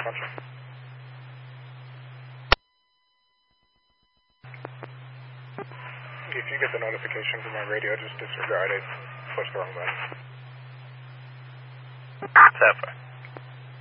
Roger. If you get the notification from my radio, just disregard it. Push the wrong button. Sapphire.